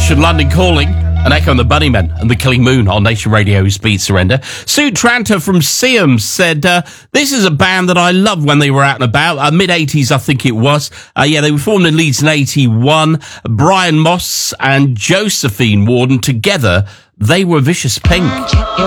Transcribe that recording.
Nation, London Calling, and Echo and the Bunnymen and the Killing Moon on Nation Radio's Speed Surrender. Sue Tranter from Seaham said, this is a band that I loved when they were out and about. Mid-80s, I think it was. They were formed in Leeds in 81. Brian Moss and Josephine Warden together, they were Vicious Pink.